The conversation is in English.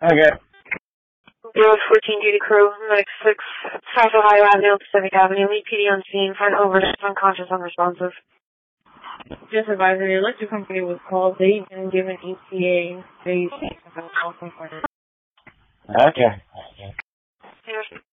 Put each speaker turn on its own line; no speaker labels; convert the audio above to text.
Okay.
Road 14 duty crew, Medic 6, South Ohio Avenue, Pacific Avenue, lead PD on scene for an overdose, unconscious, unresponsive.
Just advisor, the electric company was called. They didn't give an ETA. They
Okay.
Yes.